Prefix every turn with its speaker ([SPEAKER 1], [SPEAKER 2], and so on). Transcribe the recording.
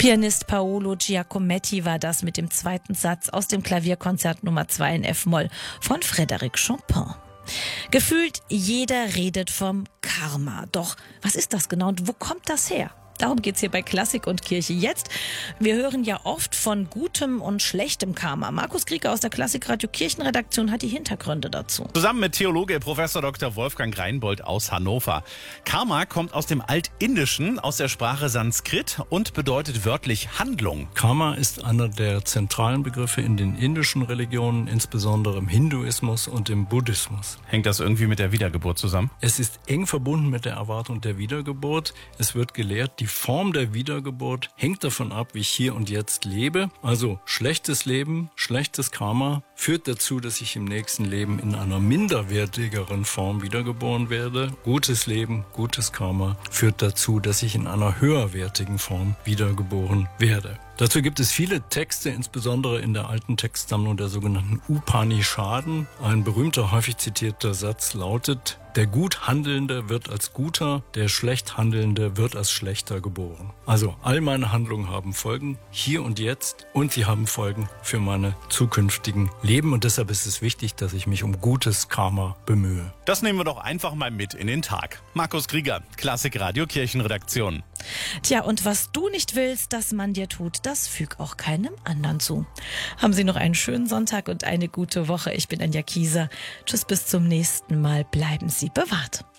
[SPEAKER 1] Pianist Paolo Giacometti war das mit dem zweiten Satz aus dem Klavierkonzert Nummer 2 in F-Moll von Frédéric Chopin. Gefühlt jeder redet vom Karma. Doch was ist das genau und wo kommt das her? Darum geht's hier bei Klassik und Kirche jetzt. Wir hören ja oft von gutem und schlechtem Karma. Markus Krieger aus der Klassikradio Kirchenredaktion hat die Hintergründe dazu.
[SPEAKER 2] Zusammen mit Theologe Prof. Dr. Wolfgang Reinbold aus Hannover. Karma kommt aus dem Altindischen, aus der Sprache Sanskrit und bedeutet wörtlich Handlung.
[SPEAKER 3] Karma ist einer der zentralen Begriffe in den indischen Religionen, insbesondere im Hinduismus und im Buddhismus.
[SPEAKER 2] Hängt das irgendwie mit der Wiedergeburt zusammen?
[SPEAKER 3] Es ist eng verbunden mit der Erwartung der Wiedergeburt. Es wird gelehrt, die Form der Wiedergeburt hängt davon ab, wie ich hier und jetzt lebe. Also schlechtes Leben, schlechtes Karma führt dazu, dass ich im nächsten Leben in einer minderwertigeren Form wiedergeboren werde. Gutes Leben, gutes Karma führt dazu, dass ich in einer höherwertigen Form wiedergeboren werde. Dazu gibt es viele Texte, insbesondere in der alten Textsammlung der sogenannten Upanishaden. Ein berühmter, häufig zitierter Satz lautet: Der gut Handelnde wird als Guter, der schlecht Handelnde wird als Schlechter geboren. Also all meine Handlungen haben Folgen, hier und jetzt, und sie haben Folgen für meine zukünftigen Leben. Und deshalb ist es wichtig, dass ich mich um gutes Karma bemühe.
[SPEAKER 2] Das nehmen wir doch einfach mal mit in den Tag. Markus Krieger, Klassikradio Kirchenredaktion.
[SPEAKER 1] Tja, und was du nicht willst, dass man dir tut, das füg auch keinem anderen zu. Haben Sie noch einen schönen Sonntag und eine gute Woche. Ich bin Anja Kieser. Tschüss, bis zum nächsten Mal. Bleiben Sie bewahrt.